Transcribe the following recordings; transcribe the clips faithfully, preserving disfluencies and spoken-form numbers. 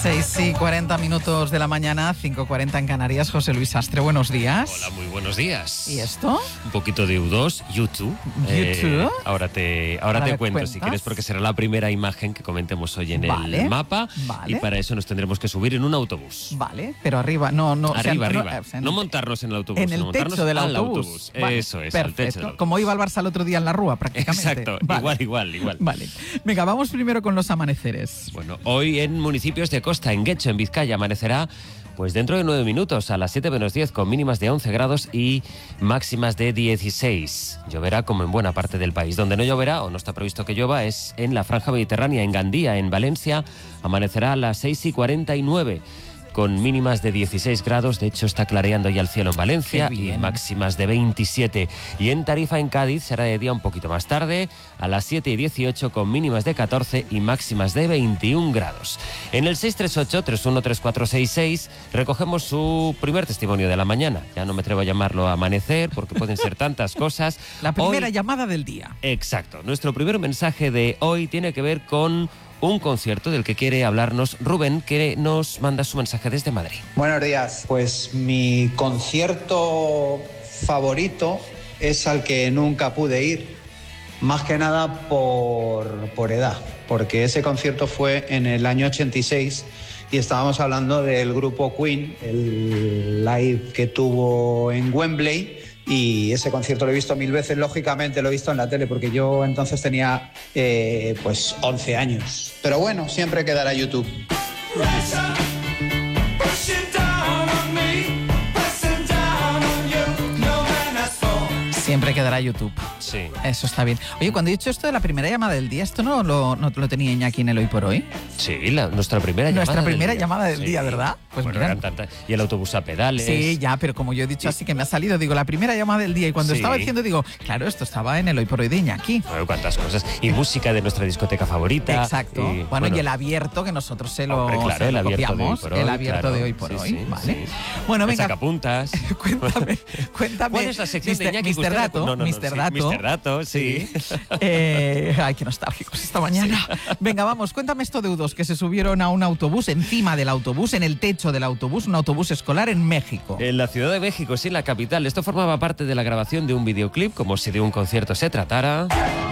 seis y cuarenta minutos de la mañana, cinco y cuarenta en Canarias. José Luis Astre, buenos días. Hola, muy buenos días. ¿Y esto? Un poquito de U dos, YouTube. ¿YouTube? Eh, ahora te, ahora ¿Ahora te me cuento, cuentas? si quieres, porque será la primera imagen que comentemos hoy en Vale, el mapa. vale. Y para eso nos tendremos que subir en un autobús. Vale, pero arriba, no, no. Arriba, o sea, no, arriba. o sea, No montarnos en el autobús, en sino el montarnos techo del al autobús. autobús. Vale, Eso es, perfecto. al techo del autobús. Como iba al Barça el otro día en la Rúa, prácticamente. Exacto, Vale. igual, igual, igual. Vale. Venga, vamos primero con los amaneceres. Bueno, hoy en municipios de costa, en Guecho, en Vizcaya, amanecerá pues dentro de nueve minutos, a las siete menos diez, con mínimas de once grados y máximas de dieciséis. Lloverá como en buena parte del país. Donde no lloverá, o no está previsto que llueva, es en la franja mediterránea, en Gandía, en Valencia. Amanecerá a las seis y cuarenta y nueve. Con mínimas de dieciséis grados, de hecho está clareando ya el cielo en Valencia, y máximas de veintisiete. Y en Tarifa, en Cádiz, será de día un poquito más tarde, a las siete y dieciocho, con mínimas de catorce y máximas de veintiún grados. En el seis tres ocho, tres uno tres cuatro seis seis recogemos su primer testimonio de la mañana. Ya no me atrevo a llamarlo amanecer, porque pueden ser tantas cosas. La primera Hoy, llamada del día. Exacto. Nuestro primer mensaje de hoy tiene que ver con un concierto del que quiere hablarnos Rubén, que nos manda su mensaje desde Madrid. Buenos días. Pues mi concierto favorito es al que nunca pude ir, más que nada por, por edad, porque ese concierto fue en el año ochenta y seis y estábamos hablando del grupo Queen, el live que tuvo en Wembley. Y ese concierto lo he visto mil veces, lógicamente lo he visto en la tele, porque yo entonces tenía eh, pues once años. Pero bueno, siempre quedará YouTube. Siempre quedará YouTube. Sí. Eso está bien. Oye, cuando he dicho esto de la primera llamada del día, ¿esto no lo, no lo tenía Iñaki en el Hoy por Hoy? Sí, la, nuestra primera llamada Nuestra del primera día. llamada del Sí. día, ¿verdad? Pues bueno, mira. eran tantas. Y el autobús a pedales. Sí, ya, pero como yo he dicho así que me ha salido, digo, la primera llamada del día. Y cuando Sí. estaba diciendo, digo, claro, esto estaba en el Hoy por Hoy de Iñaki. Bueno, cuántas cosas. Y música de nuestra discoteca favorita. Exacto. Y, bueno, y el abierto, que nosotros se lo, hombre, claro, se el lo abierto de hoy copiamos. por hoy, el abierto claro. de Hoy por Sí, Hoy, sí, ¿vale? sí. Bueno, El venga. sacapuntas. cuéntame, cuéntame. ¿Cuál es la sección de mister Iñaki que mister usted- Dato, No, no, no, mister sí, Dato. mister Dato, sí. Eh, ay, qué nostálgicos esta mañana. Venga, vamos, cuéntame esto de U dos, que se subieron a un autobús, encima del autobús, en el techo del autobús, un autobús escolar en México. En la Ciudad de México, sí, en la capital. Esto formaba parte de la grabación de un videoclip, como si de un concierto se tratara.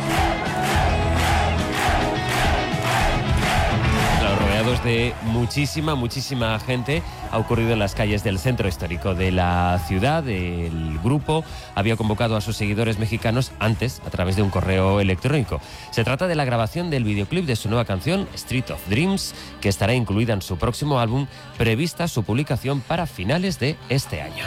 Claro, rodeados de muchísima, muchísima gente. Ha ocurrido en las calles del centro histórico de la ciudad. El grupo había convocado a sus seguidores mexicanos antes a través de un correo electrónico. Se trata de la grabación del videoclip de su nueva canción, Street of Dreams, que estará incluida en su próximo álbum, prevista su publicación para finales de este año.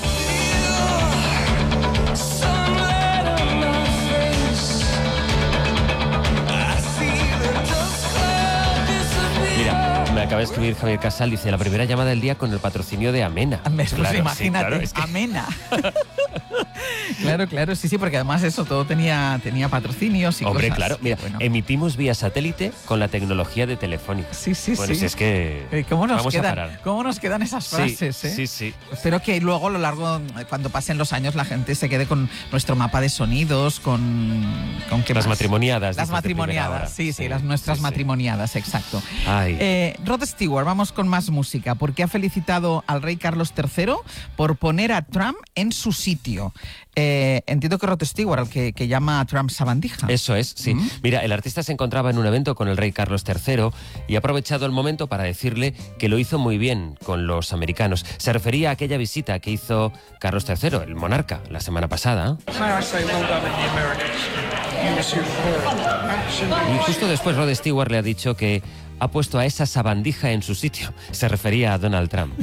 Mira, me acaba de escribir Javier Casal, dice, la primera llamada del día con el patrocinio de Amena. Pues Claro, sí, imagínate, claro, es que- amena. Claro, claro, sí, sí, porque además eso todo tenía, tenía patrocinios y Hombre, cosas. claro, mira, Bueno. emitimos vía satélite con la tecnología de Telefónica. Sí, sí, bueno, sí. si es que Eh, ¿Cómo nos, vamos a quedan, parar. ¿Cómo nos quedan esas Sí, frases? eh? sí, sí. Espero que luego a lo largo, cuando pasen los años, la gente se quede con nuestro mapa de sonidos, con... ¿con qué Las más? matrimoniadas. Las dices, de primera hora. matrimoniadas, sí, sí, las nuestras sí, sí. matrimoniadas, exacto. Ay. Eh, Rod Stewart, vamos con más música, porque ha felicitado al rey Carlos tercero por poner a Trump en su sitio. Eh, entiendo que Rod Stewart, al que, que llama a Trump sabandija. Eso es, sí. Mm. Mira, el artista se encontraba en un evento con el rey Carlos tercero y ha aprovechado el momento para decirle que lo hizo muy bien con los americanos. Se refería a aquella visita que hizo Carlos tercero, el monarca, la semana pasada. Y justo después Rod Stewart le ha dicho que ha puesto a esa sabandija en su sitio. Se refería a Donald Trump.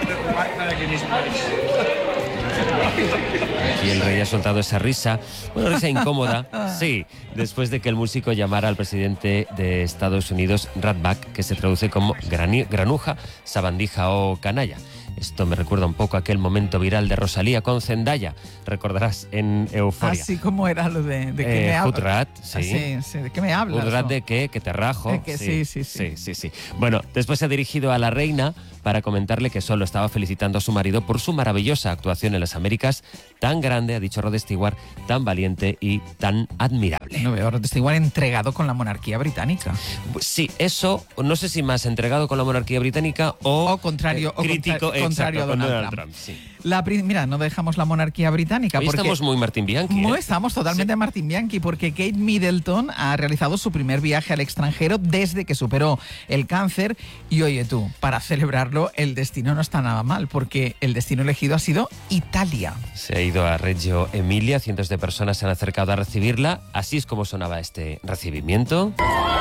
Y el rey ha soltado esa risa, una risa incómoda, sí, después de que el músico llamara al presidente de Estados Unidos ratback, que se traduce como grani- granuja, sabandija o canalla. Esto me recuerda un poco a aquel momento viral de Rosalía con Zendaya, recordarás, en Euforia. Así como era lo de, de que Eh, me hablas. Hoodrat, sí. Ah, sí, sí, ¿de qué me hablas? Hoodrat no? de qué, que te rajo. De que sí, sí, sí. sí, sí, sí. Bueno, después se ha dirigido a la reina para comentarle que solo estaba felicitando a su marido por su maravillosa actuación en las Américas, tan grande, ha dicho Rod Stewart, tan valiente y tan admirable. No veo, Rod Stewart entregado con la monarquía británica. Pues sí, eso, no sé si más entregado con la monarquía británica o, o contrario, eh, crítico, o contra, contrario exacto, a Donald, Donald Trump. Trump sí. La, mira, no dejamos la monarquía británica. Hoy porque estamos muy Martín Bianchi. No, ¿eh? estamos totalmente Sí. Martín Bianchi, porque Kate Middleton ha realizado su primer viaje al extranjero desde que superó el cáncer. Y oye tú, para celebrarlo, el destino no está nada mal, porque el destino elegido ha sido Italia. Se ha ido a Reggio Emilia, cientos de personas se han acercado a recibirla. Así es como sonaba este recibimiento.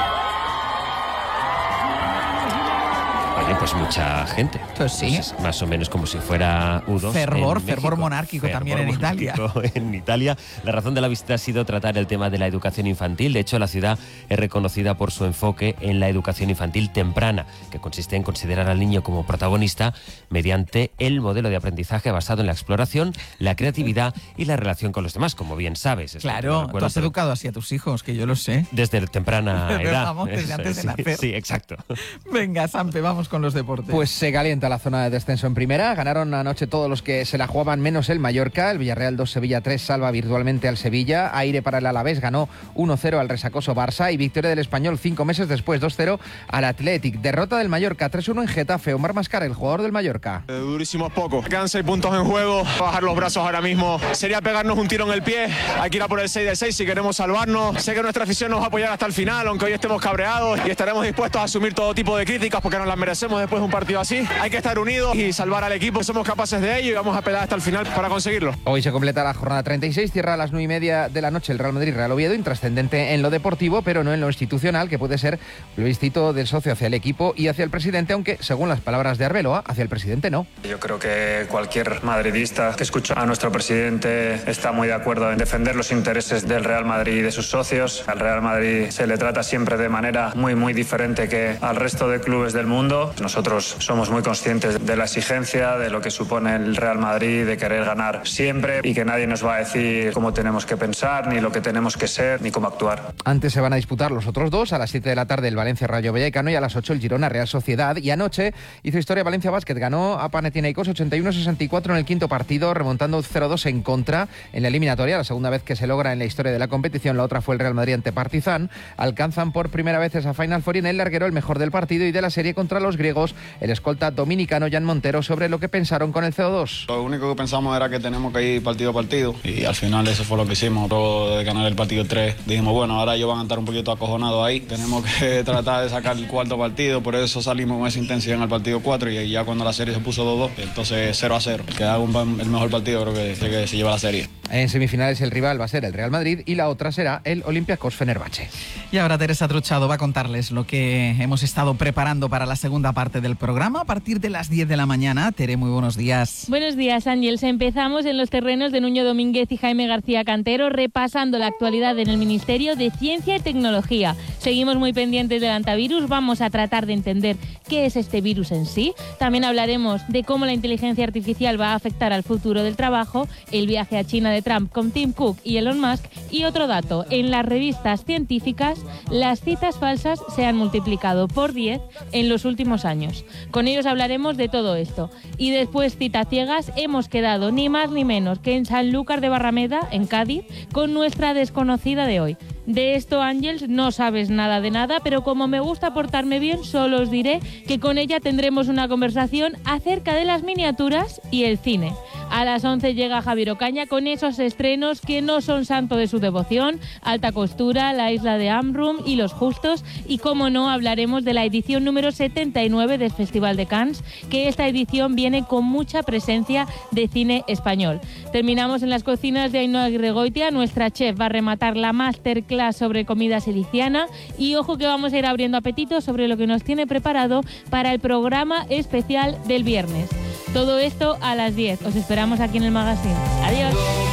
Oye, pues mucha gente. Pues sí. Pues es más o menos como si fuera U dos. Fervor, en fervor México. monárquico Fervor también en Italia. monárquico en Italia. La razón de la visita ha sido tratar el tema de la educación infantil. De hecho, la ciudad es reconocida por su enfoque en la educación infantil temprana, que consiste en considerar al niño como protagonista mediante el modelo de aprendizaje basado en la exploración, la creatividad y la relación con los demás, como bien sabes. Esto Claro, lo tú recuerdo, has pero educado así a tus hijos, que yo lo sé. desde temprana Pero edad. vamos, desde Eso antes es, de sí, nacer. Sí, exacto. Venga, Sampe, vamos con los deportes. Pues se calienta la zona de descenso en primera. Ganaron anoche todos los que se la jugaban menos el Mallorca. El Villarreal dos, Sevilla tres salva virtualmente al Sevilla. Aire para el Alavés, ganó uno cero al resacoso Barça. Y victoria del Español cinco meses después, dos cero al Athletic. Derrota del Mallorca tres uno en Getafe. Omar Mascara, el jugador del Mallorca. Eh, durísimo es poco. Quedan seis puntos en juego. Bajar los brazos ahora mismo sería pegarnos un tiro en el pie. Hay que ir a por el seis de seis si queremos salvarnos. Sé que nuestra afición nos va a apoyar hasta el final, aunque hoy estemos cabreados, y estaremos dispuestos a asumir todo tipo de críticas porque nos las merecemos después de un partido así. Hay que estar unidos y salvar al equipo. Somos capaces de ello y vamos a pelear hasta el final para conseguirlo. Hoy se completa la jornada treinta y seis, cierra a las nueve y media de la noche el Real Madrid-Real Oviedo, intrascendente en lo deportivo, pero no en lo institucional, que puede ser el visito del socio hacia el equipo y hacia el presidente, aunque, según las palabras de Arbeloa, hacia el presidente no. Yo creo que cualquier madridista que escucha a nuestro presidente está muy de acuerdo en defender los intereses del Real Madrid y de sus socios. Al Real Madrid se le trata siempre de manera muy, muy diferente que al resto de clubes del mundo. Nosotros somos muy conscientes de la exigencia, de lo que supone el Real Madrid, de querer ganar siempre y que nadie nos va a decir cómo tenemos que pensar, ni lo que tenemos que ser, ni cómo actuar. Antes se van a disputar los otros dos, a las siete de la tarde el Valencia-Rayo Vallecano y a las ocho el Girona-Real Sociedad. Y anoche hizo historia Valencia Basket, ganó a Panathinaikos ochenta y uno a sesenta y cuatro en el quinto partido, remontando cero dos en contra en la eliminatoria, la segunda vez que se logra en la historia de la competición. La otra fue el Real Madrid ante Partizan. Alcanzan por primera vez esa Final Four y en el larguero el mejor del partido y de la serie contra los griegos, el escolta dominicano Jan Montero, sobre lo que pensaron con el C O dos. Lo único que pensamos era que tenemos que ir partido a partido y al final eso fue lo que hicimos. Luego de ganar el partido tres dijimos, bueno, ahora ellos van a estar un poquito acojonados ahí, tenemos que tratar de sacar el cuarto partido, por eso salimos con esa intensidad en el partido cuatro y ya cuando la serie se puso dos dos, entonces cero a cero, que haga un, el mejor partido creo que, que se lleva la serie. En semifinales el rival va a ser el Real Madrid y la otra será el Olympiacos Fenerbahce. Y ahora Teresa Truchado va a contarles lo que hemos estado preparando para la segunda parte del programa a partir de las diez de la mañana. Tere, muy buenos días. Buenos días, Ángels. Empezamos en los terrenos de Nuño Domínguez y Jaime García Cantero, repasando la actualidad en el Ministerio de Ciencia y Tecnología. Seguimos muy pendientes del antivirus, vamos a tratar de entender qué es este virus en sí. También hablaremos de cómo la inteligencia artificial va a afectar al futuro del trabajo, el viaje a China de Trump con Tim Cook y Elon Musk. Y otro dato, en las revistas científicas las citas falsas se han multiplicado por diez en los últimos años. Con ellos hablaremos de todo esto. Y después, citas ciegas, hemos quedado ni más ni menos que en Sanlúcar de Barrameda, en Cádiz, con nuestra desconocida de hoy. De esto, Ángels, no sabes nada de nada, pero como me gusta portarme bien, solo os diré que con ella tendremos una conversación acerca de las miniaturas y el cine. A las once llega Javier Ocaña con esos estrenos que no son santo de su devoción: Alta Costura, La Isla de Amrum y Los Justos. Y como no, hablaremos de la edición número setenta y nueve del Festival de Cannes, que esta edición viene con mucha presencia de cine español. Terminamos en las cocinas de Ainhoa Aguirregoitia. Nuestra chef va a rematar la masterclass sobre comida siciliana y ojo que vamos a ir abriendo apetito sobre lo que nos tiene preparado para el programa especial del viernes. Todo esto a las diez. Os esperamos aquí en el magazine. Adiós.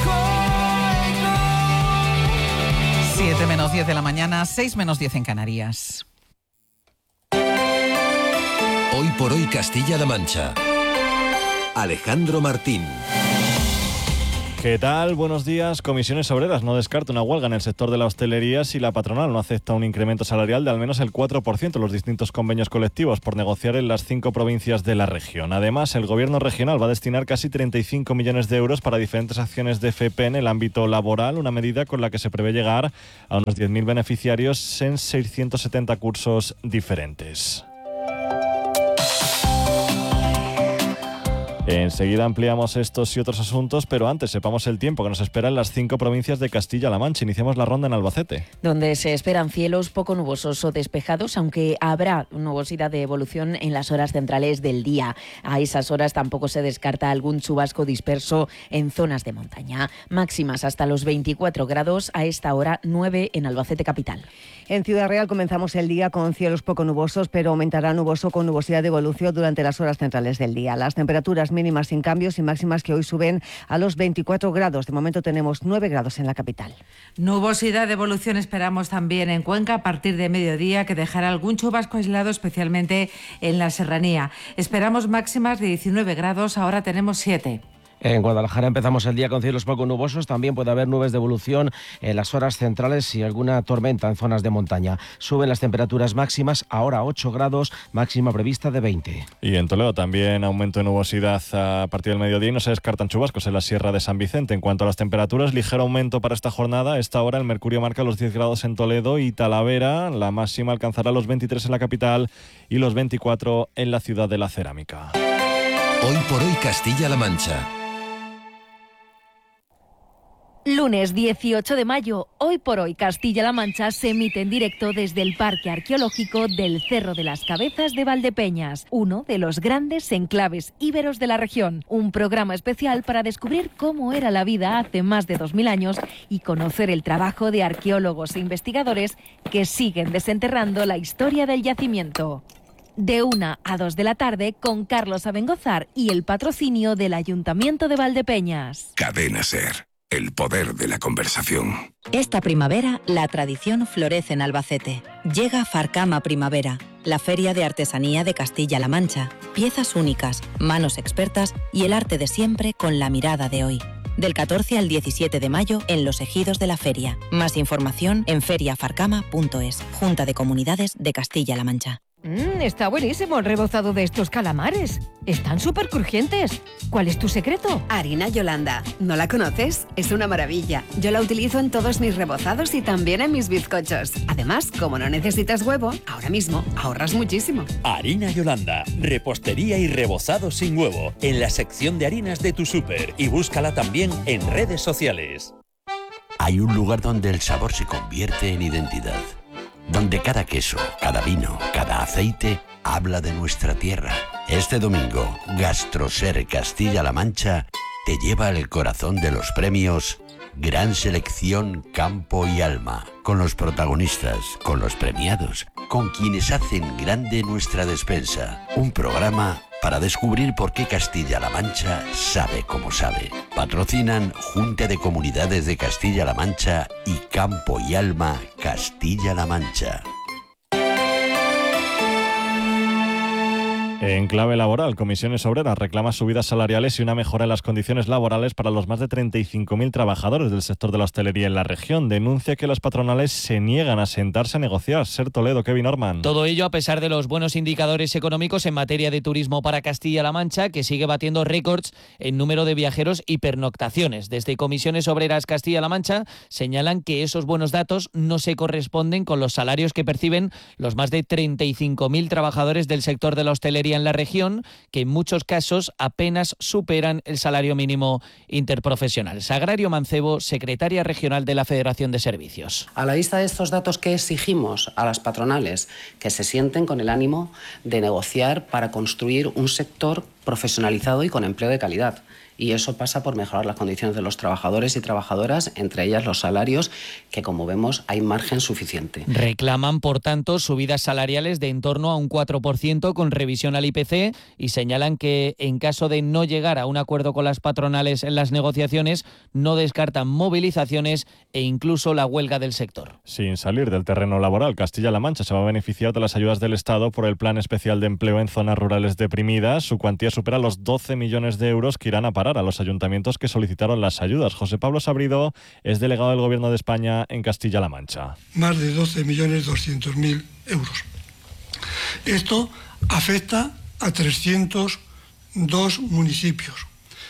siete menos diez de la mañana, seis menos diez en Canarias. Hoy por hoy Castilla-La Mancha. Alejandro Martín. ¿Qué tal? Buenos días. Comisiones Obreras no descarta una huelga en el sector de la hostelería si la patronal no acepta un incremento salarial de al menos el cuatro por ciento en los distintos convenios colectivos por negociar en las cinco provincias de la región. Además, el gobierno regional va a destinar casi treinta y cinco millones de euros para diferentes acciones de F P en el ámbito laboral, una medida con la que se prevé llegar a unos diez mil beneficiarios en seiscientos setenta cursos diferentes. Enseguida ampliamos estos y otros asuntos, pero antes sepamos el tiempo que nos espera en las cinco provincias de Castilla-La Mancha. Iniciamos la ronda en Albacete, donde se esperan cielos poco nubosos o despejados, aunque habrá nubosidad de evolución en las horas centrales del día. A esas horas tampoco se descarta algún chubasco disperso en zonas de montaña. Máximas hasta los veinticuatro grados, a esta hora nueve en Albacete capital. En Ciudad Real comenzamos el día con cielos poco nubosos, pero aumentará nuboso con nubosidad de evolución durante las horas centrales del día. Las temperaturas mínimas sin cambios y máximas que hoy suben a los veinticuatro grados. De momento tenemos nueve grados en la capital. Nubosidad de evolución esperamos también en Cuenca a partir de mediodía, que dejará algún chubasco aislado, especialmente en la serranía. Esperamos máximas de diecinueve grados, ahora tenemos siete. En Guadalajara empezamos el día con cielos poco nubosos. También puede haber nubes de evolución en las horas centrales y alguna tormenta en zonas de montaña. Suben las temperaturas máximas, ahora ocho grados, máxima prevista de veinte. Y en Toledo también aumento de nubosidad a partir del mediodía y no se descartan chubascos en la Sierra de San Vicente. En cuanto a las temperaturas, ligero aumento para esta jornada. A esta hora el mercurio marca los diez grados en Toledo y Talavera. La máxima alcanzará los veintitrés en la capital y los veinticuatro en la ciudad de la cerámica. Hoy por hoy Castilla-La Mancha. Lunes dieciocho de mayo, Hoy por Hoy Castilla-La Mancha se emite en directo desde el Parque Arqueológico del Cerro de las Cabezas de Valdepeñas, uno de los grandes enclaves íberos de la región. Un programa especial para descubrir cómo era la vida hace más de dos mil años y conocer el trabajo de arqueólogos e investigadores que siguen desenterrando la historia del yacimiento. De una a dos de la tarde con Carlos Abengozar y el patrocinio del Ayuntamiento de Valdepeñas. Cadena Ser. El poder de la conversación. Esta primavera, la tradición florece en Albacete. Llega Farcama Primavera, la feria de artesanía de Castilla-La Mancha. Piezas únicas, manos expertas y el arte de siempre con la mirada de hoy. Del catorce al diecisiete de mayo en los ejidos de la feria. Más información en feria farcama punto es. Junta de Comunidades de Castilla-La Mancha. Mmm, está buenísimo el rebozado de estos calamares. Están súper crujientes. ¿Cuál es tu secreto? Harina Yolanda. ¿No la conoces? Es una maravilla. Yo la utilizo en todos mis rebozados y también en mis bizcochos. Además, como no necesitas huevo, ahora mismo ahorras muchísimo. Harina Yolanda. Repostería y rebozado sin huevo. En la sección de harinas de tu súper. Y búscala también en redes sociales. Hay un lugar donde el sabor se convierte en identidad. Donde cada queso, cada vino, cada aceite habla de nuestra tierra. Este domingo, Gastroser Castilla-La Mancha te lleva al corazón de los premios Gran Selección Campo y Alma, con los protagonistas, con los premiados, con quienes hacen grande nuestra despensa. Un programa para descubrir por qué Castilla-La Mancha sabe como sabe. Patrocinan Junta de Comunidades de Castilla-La Mancha y Campo y Alma Castilla-La Mancha. En clave laboral, Comisiones Obreras reclama subidas salariales y una mejora en las condiciones laborales para los más de treinta y cinco mil trabajadores del sector de la hostelería en la región. Denuncia que las patronales se niegan a sentarse a negociar. Ser Toledo, Kevin Orman. Todo ello a pesar de los buenos indicadores económicos en materia de turismo para Castilla-La Mancha, que sigue batiendo récords en número de viajeros y pernoctaciones. Desde Comisiones Obreras Castilla-La Mancha señalan que esos buenos datos no se corresponden con los salarios que perciben los más de treinta y cinco mil trabajadores del sector de la hostelería en la región, que en muchos casos apenas superan el salario mínimo interprofesional. Sagrario Mancebo, secretaria regional de la Federación de Servicios. A la vista de estos datos, ¿qué exigimos a las patronales? Que se sienten con el ánimo de negociar para construir un sector profesionalizado y con empleo de calidad. Y eso pasa por mejorar las condiciones de los trabajadores y trabajadoras, entre ellas los salarios, que como vemos hay margen suficiente. Reclaman, por tanto, subidas salariales de en torno a un cuatro por ciento con revisión al I P C y señalan que en caso de no llegar a un acuerdo con las patronales en las negociaciones, no descartan movilizaciones e incluso la huelga del sector. Sin salir del terreno laboral, Castilla-La Mancha se va a beneficiar de las ayudas del Estado por el Plan Especial de Empleo en Zonas Rurales Deprimidas. Su cuantía supera los doce millones de euros que irán a parar amparar a los ayuntamientos que solicitaron las ayudas. José Pablo Sabrido es delegado del Gobierno de España en Castilla-La Mancha. Más de doce millones doscientos mil euros. Esto afecta a trescientos dos municipios,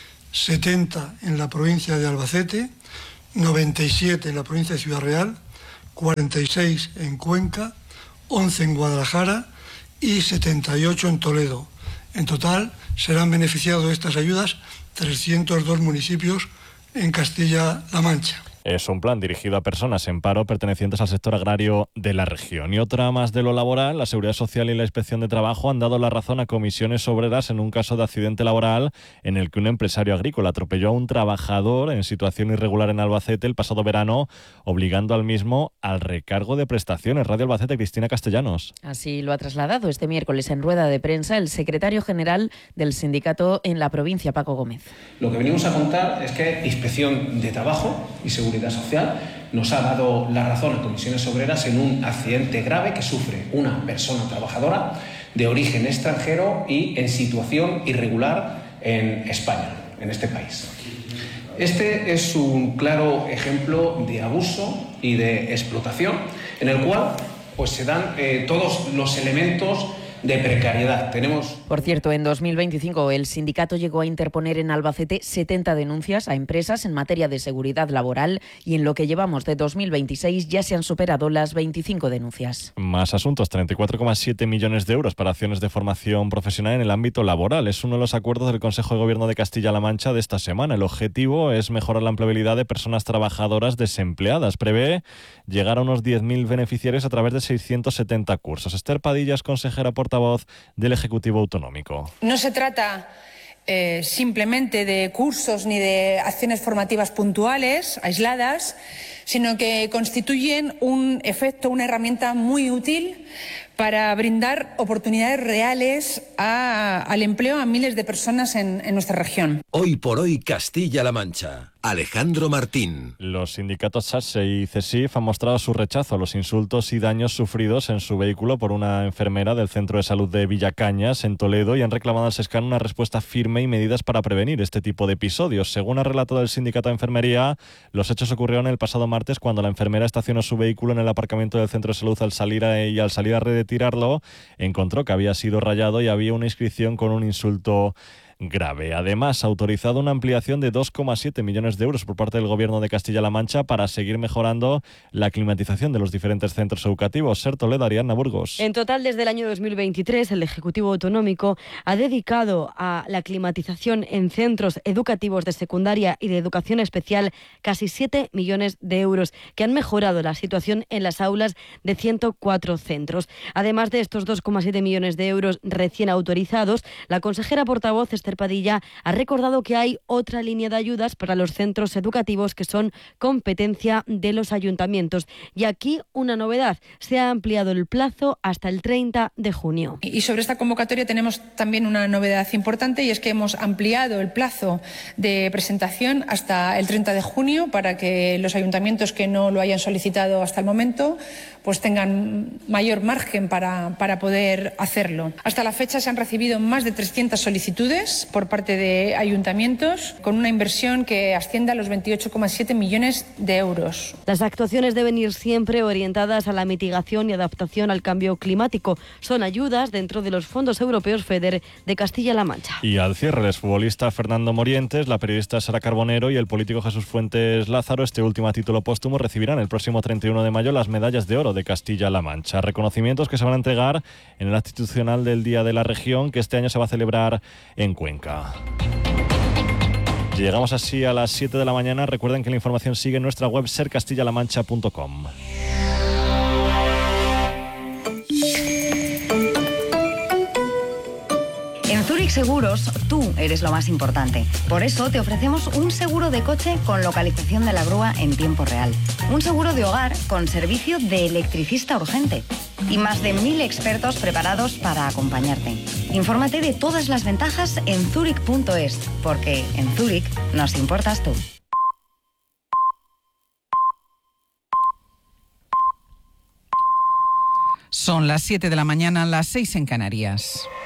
setenta en la provincia de Albacete, noventa y siete en la provincia de Ciudad Real, cuarenta y seis en Cuenca, once en Guadalajara y setenta y ocho en Toledo. En total serán beneficiados de estas ayudas trescientos dos municipios en Castilla-La Mancha. Es un plan dirigido a personas en paro pertenecientes al sector agrario de la región. Y otra más de lo laboral, la Seguridad Social y la Inspección de Trabajo han dado la razón a comisiones obreras en un caso de accidente laboral en el que un empresario agrícola atropelló a un trabajador en situación irregular en Albacete el pasado verano, obligando al mismo al recargo de prestaciones. Radio Albacete, Cristina Castellanos. Así lo ha trasladado este miércoles en rueda de prensa el secretario general del sindicato en la provincia, Paco Gómez. Lo que venimos a contar es que Inspección de Trabajo y Seguridad Social nos ha dado la razón a comisiones obreras en un accidente grave que sufre una persona trabajadora de origen extranjero y en situación irregular en España, en este país. Este es un claro ejemplo de abuso y de explotación en el cual pues, se dan eh, todos los elementos de precariedad. Tenemos... Por cierto, en dos mil veinticinco el sindicato llegó a interponer en Albacete setenta denuncias a empresas en materia de seguridad laboral y en lo que llevamos de dos mil veintiséis ya se han superado las veinticinco denuncias. Más asuntos, treinta y cuatro coma siete millones de euros para acciones de formación profesional en el ámbito laboral. Es uno de los acuerdos del Consejo de Gobierno de Castilla-La Mancha de esta semana. El objetivo es mejorar la empleabilidad de personas trabajadoras desempleadas. Prevé llegar a unos diez mil beneficiarios a través de seiscientos setenta cursos. Esther Padilla es consejera portavoz del Ejecutivo Autonómico. No se trata eh, simplemente de cursos ni de acciones formativas puntuales, aisladas, sino que constituyen un efecto, una herramienta muy útil para brindar oportunidades reales a, al empleo a miles de personas en, en nuestra región. Hoy por hoy Castilla-La Mancha. Alejandro Martín. Los sindicatos SATSE y CESIF han mostrado su rechazo a los insultos y daños sufridos en su vehículo por una enfermera del Centro de Salud de Villacañas, en Toledo, y han reclamado al SESCAN una respuesta firme y medidas para prevenir este tipo de episodios. Según ha relatado el sindicato de enfermería, los hechos ocurrieron el pasado martes cuando la enfermera estacionó su vehículo en el aparcamiento del Centro de Salud al salir a, y al salir a retirarlo, encontró que había sido rayado y había una inscripción con un insulto grave. Además, ha autorizado una ampliación de dos coma siete millones de euros por parte del Gobierno de Castilla-La Mancha para seguir mejorando la climatización de los diferentes centros educativos. Ser Toledo, Ariadna Burgos. En total, desde el año dos mil veintitrés, el Ejecutivo Autonómico ha dedicado a la climatización en centros educativos de secundaria y de educación especial casi siete millones de euros, que han mejorado la situación en las aulas de ciento cuatro centros. Además de estos dos coma siete millones de euros recién autorizados, la consejera portavoz Esther Padilla ha recordado que hay otra línea de ayudas para los centros educativos que son competencia de los ayuntamientos. Y aquí una novedad, se ha ampliado el plazo hasta el treinta de junio. Y sobre esta convocatoria tenemos también una novedad importante y es que hemos ampliado el plazo de presentación hasta el treinta de junio para que los ayuntamientos que no lo hayan solicitado hasta el momento pues tengan mayor margen para, para poder hacerlo. Hasta la fecha se han recibido más de trescientas solicitudes por parte de ayuntamientos con una inversión que asciende a los veintiocho coma siete millones de euros. Las actuaciones deben ir siempre orientadas a la mitigación y adaptación al cambio climático. Son ayudas dentro de los fondos europeos FEDER de Castilla-La Mancha. Y al cierre, el exfutbolista Fernando Morientes, la periodista Sara Carbonero y el político Jesús Fuentes Lázaro, este último a título póstumo, recibirán el próximo treinta y uno de mayo las medallas de oro de Castilla-La Mancha. Reconocimientos que se van a entregar en el acto institucional del Día de la Región, que este año se va a celebrar en Cuenca. Llegamos así a las siete de la mañana. Recuerden que la información sigue en nuestra web ser castilla la mancha punto com. En Zurich Seguros, tú eres lo más importante. Por eso te ofrecemos un seguro de coche con localización de la grúa en tiempo real. Un seguro de hogar con servicio de electricista urgente. Y más de mil expertos preparados para acompañarte. Infórmate de todas las ventajas en zurich punto es, porque en Zurich nos importas tú. Son las siete de la mañana, las seis en Canarias.